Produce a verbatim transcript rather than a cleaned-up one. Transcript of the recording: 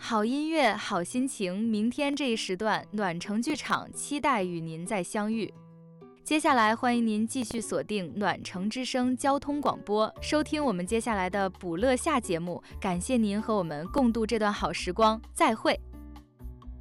好音乐，好心情。明天这一时段，暖城剧场期待与您再相遇。接下来，欢迎您继续锁定暖城之声交通广播，收听我们接下来的补乐下节目。感谢您和我们共度这段好时光，再会。